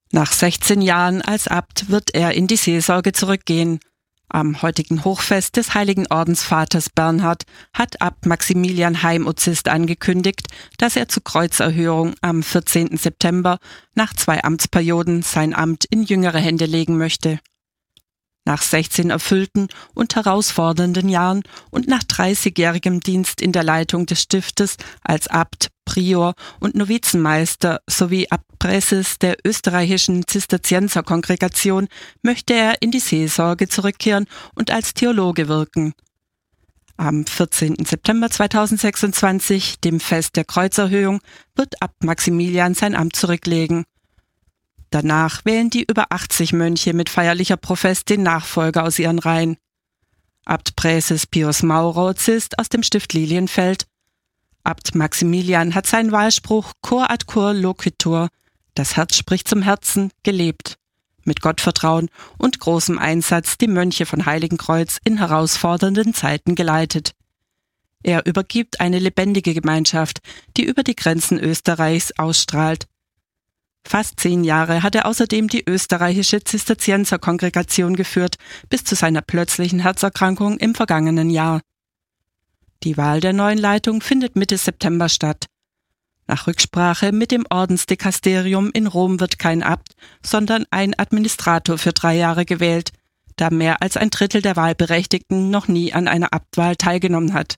Nach 16 Jahren als Abt wird er in die Seelsorge zurückgehen. Am heutigen Hochfest des Heiligen Ordensvaters Bernhard hat Abt Maximilian Heimozist angekündigt, dass er zur Kreuzerhörung am 14. September nach 2 Amtsperioden sein Amt in jüngere Hände legen möchte. Nach 16 erfüllten und herausfordernden Jahren und nach 30-jährigem Dienst in der Leitung des Stiftes als Abt, Prior und Novizenmeister sowie Abtpräses der österreichischen Zisterzienserkongregation möchte er in die Seelsorge zurückkehren und als Theologe wirken. Am 14. September 2026, dem Fest der Kreuzerhöhung, wird Abt Maximilian sein Amt zurücklegen. Danach wählen die über 80 Mönche mit feierlicher Profess den Nachfolger aus ihren Reihen. Abt Präses Pius Mauroz ist aus dem Stift Lilienfeld. Abt Maximilian hat seinen Wahlspruch Cor ad cor loquitur, das Herz spricht zum Herzen, gelebt. Mit Gottvertrauen und großem Einsatz die Mönche von Heiligenkreuz in herausfordernden Zeiten geleitet. Er übergibt eine lebendige Gemeinschaft, die über die Grenzen Österreichs ausstrahlt. Fast 10 Jahre hat er außerdem die österreichische Zisterzienserkongregation geführt, bis zu seiner plötzlichen Herzerkrankung im vergangenen Jahr. Die Wahl der neuen Leitung findet Mitte September statt. Nach Rücksprache mit dem Ordensdikasterium in Rom wird kein Abt, sondern ein Administrator für 3 Jahre gewählt, da mehr als ein Drittel der Wahlberechtigten noch nie an einer Abtwahl teilgenommen hat.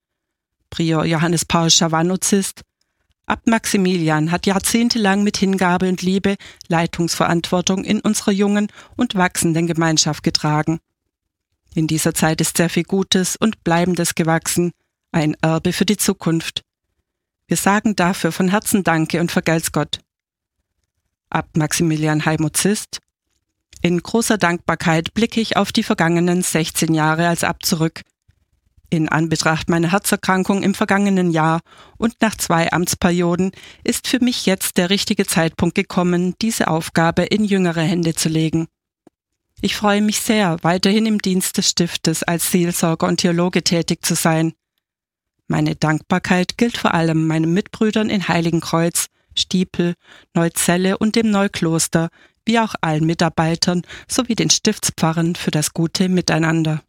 Prior Johannes Paul Schawanozist: Abt Maximilian hat jahrzehntelang mit Hingabe und Liebe Leitungsverantwortung in unserer jungen und wachsenden Gemeinschaft getragen. In dieser Zeit ist sehr viel Gutes und Bleibendes gewachsen, ein Erbe für die Zukunft. Wir sagen dafür von Herzen Danke und vergelt's Gott. Abt Maximilian Heimozist: In großer Dankbarkeit blicke ich auf die vergangenen 16 Jahre als Abt zurück. In Anbetracht meiner Herzerkrankung im vergangenen Jahr und nach 2 Amtsperioden ist für mich jetzt der richtige Zeitpunkt gekommen, diese Aufgabe in jüngere Hände zu legen. Ich freue mich sehr, weiterhin im Dienst des Stiftes als Seelsorger und Theologe tätig zu sein. Meine Dankbarkeit gilt vor allem meinen Mitbrüdern in Heiligenkreuz, Stiepel, Neuzelle und dem Neukloster, wie auch allen Mitarbeitern sowie den Stiftspfarrern für das gute Miteinander.